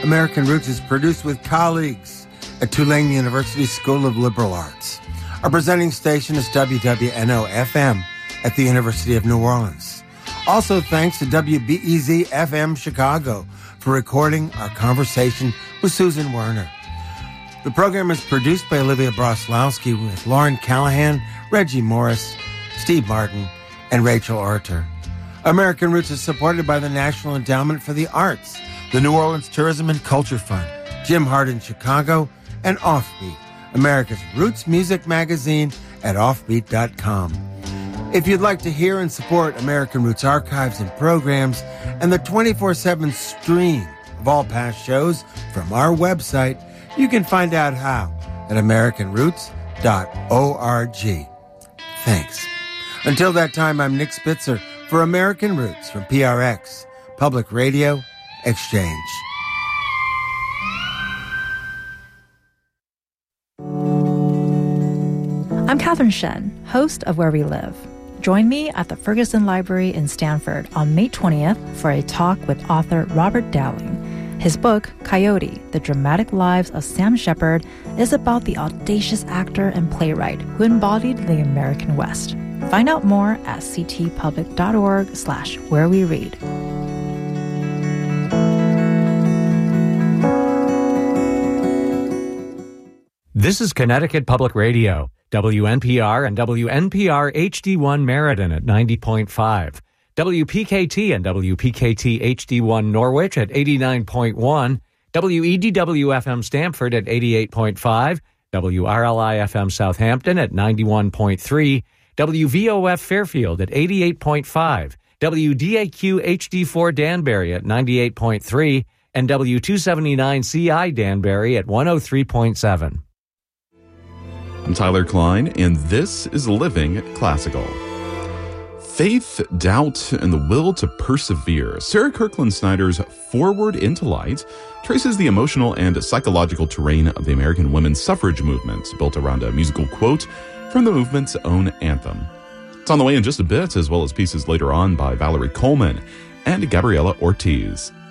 American Roots is produced with colleagues at Tulane University School of Liberal Arts. Our presenting station is WWNO-FM at the University of New Orleans. Also thanks to WBEZ-FM Chicago for recording our conversation with Susan Werner. The program is produced by Olivia Broslowski with Lauren Callahan, Reggie Morris, Steve Martin, and Rachel Orter. American Roots is supported by the National Endowment for the Arts, the New Orleans Tourism and Culture Fund, Jim Hart in Chicago, and Offbeat, America's Roots music magazine at offbeat.com. If you'd like to hear and support American Roots archives and programs and the 24/7 stream of all past shows from our website, you can find out how at americanroots.org. Thanks. Until that time, I'm Nick Spitzer for American Roots from PRX, Public Radio Exchange. I'm Catherine Shen, host of Where We Live. Join me at the Ferguson Library in Stanford on May 20th for a talk with author Robert Dowling. His book, Coyote, The Dramatic Lives of Sam Shepard, is about the audacious actor and playwright who embodied the American West. Find out more at ctpublic.org/whereweread. This is Connecticut Public Radio, WNPR and WNPR HD1 Meriden at 90.5, WPKT and WPKT HD1 Norwich at 89.1, WEDW-FM Stamford at 88.5, WRLI-FM Southampton at 91.3, WVOF Fairfield at 88.5, WDAQ HD4 Danbury at 98.3, and W279CI Danbury at 103.7. I'm Tyler Klein, and this is Living Classical. Faith, doubt, and the will to persevere. Sarah Kirkland Snyder's Forward into Light traces the emotional and psychological terrain of the American women's suffrage movement, built around a musical quote from the movement's own anthem. It's on the way in just a bit, as well as pieces later on by Valerie Coleman and Gabriela Ortiz.